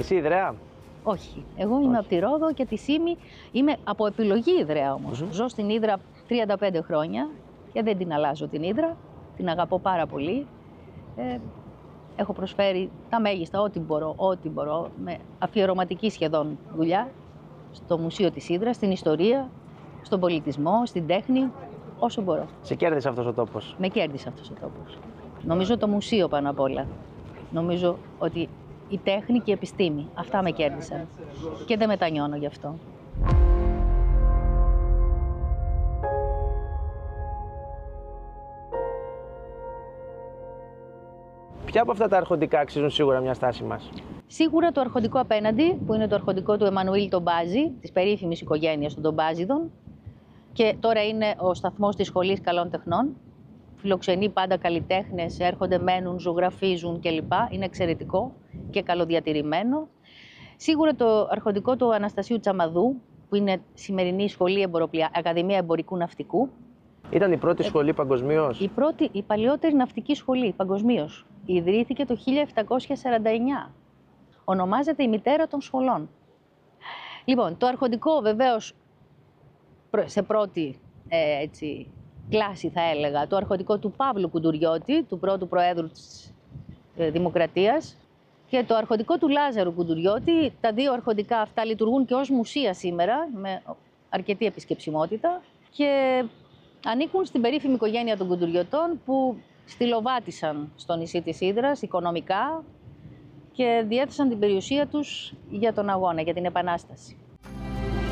Εσύ Ιδραία? Όχι. Εγώ είμαι από τη Ρόδο και τη Σύμη. Είμαι από επιλογή Ιδραία όμως. Ζω στην Ύδρα 35 χρόνια και δεν την αλλάζω την Ύδρα. Την αγαπώ πάρα πολύ. Έχω προσφέρει τα μέγιστα, ό,τι μπορώ, με αφιερωματική σχεδόν δουλειά στο Μουσείο της Ύδρας, στην ιστορία, στον πολιτισμό, στην τέχνη, όσο μπορώ. Σε κέρδισε αυτός ο τόπος? Με κέρδισε αυτός ο τόπος. Νομίζω το μουσείο πάνω απ' όλα. Νομίζω ότι η τέχνη και η επιστήμη, αυτά με κέρδισαν και δεν μετανιώνω γι' αυτό. Ποια από αυτά τα αρχοντικά αξίζουν σίγουρα μια στάση μας? Σίγουρα το αρχοντικό απέναντι, που είναι το αρχοντικό του Εμμανουήλ Τομπάζη, της περίφημης οικογένειας των Τομπάζιδων, και τώρα είναι ο σταθμός της Σχολής Καλών Τεχνών. Φιλοξενεί πάντα καλλιτέχνες, έρχονται, μένουν, ζωγραφίζουν κλπ. Είναι εξαιρετικό και καλοδιατηρημένο. Σίγουρα το αρχοντικό του Αναστασίου Τσαμαδού, που είναι σημερινή σχολή Ακαδημία Εμπορικού Ναυτικού. Ήταν η πρώτη σχολή παγκοσμίως? Η παλαιότερη ναυτική σχολή παγκοσμίως. Ιδρύθηκε το 1749. Ονομάζεται η μητέρα των σχολών. Λοιπόν, το αρχοντικό βεβαίως σε πρώτη κλάση θα έλεγα, το αρχοντικό του Παύλου Κουντουριώτη, του πρώτου Προέδρου της Δημοκρατίας, και το αρχοντικό του Λάζαρου Κουντουριώτη. Τα δύο αρχοντικά αυτά λειτουργούν και ως μουσεία σήμερα, με αρκετή επισκεψιμότητα, και ανήκουν στην περίφημη οικογένεια των Κουντουριωτών που στυλοβάτησαν στο νησί της Ύδρας οικονομικά και διέθεσαν την περιουσία τους για τον αγώνα, για την Επανάσταση.